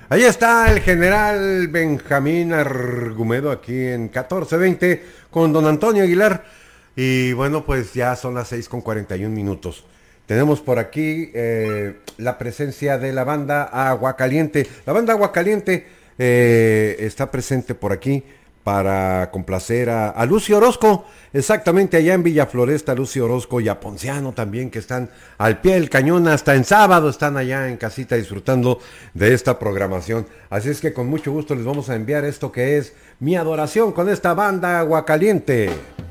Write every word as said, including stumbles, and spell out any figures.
Ahí está el general Benjamín Argumedo aquí en catorce veinte con don Antonio Aguilar. Y bueno, pues ya son las seis con cuarenta y un minutos. Tenemos por aquí eh, la presencia de la banda Aguacaliente. La banda Aguacaliente eh, está presente por aquí para complacer a, a Lucio Orozco, exactamente allá en Villafloresta, Lucio Orozco y a Ponciano también, que están al pie del cañón, hasta en sábado están allá en casita disfrutando de esta programación. Así es que con mucho gusto les vamos a enviar esto que es Mi Adoración con esta banda Aguacaliente.